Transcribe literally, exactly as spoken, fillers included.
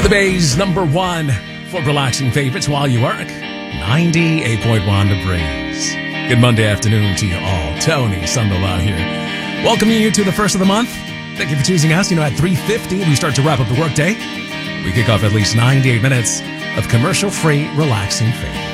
The Bay's number one for relaxing favorites while you work. ninety-eight point one The Breeze. Good Monday afternoon to you all. Tony Sandoval here. Welcoming you to the first of the month. Thank you for choosing us. You know, at three fifty, we start to wrap up the workday. We kick off at least ninety-eight minutes of commercial-free, relaxing favorites.